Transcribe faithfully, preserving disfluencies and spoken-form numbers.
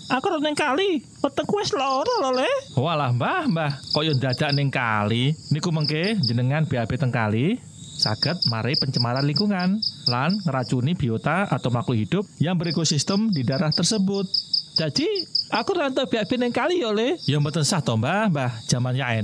aku ora ning kali. Wetengku wis lara lho, Le. Walah, Mbah, Mbah, kaya dadak ning kali. Niku mengke jenengan B A B teng kali saged mari pencemaran lingkungan lan ngeracuni biota atau makhluk hidup yang berekosistem di daerah tersebut. Jadi, aku rantau B A B ning kali ya, Le. Ya mboten sah to, Mbah, Mbah. Jaman ya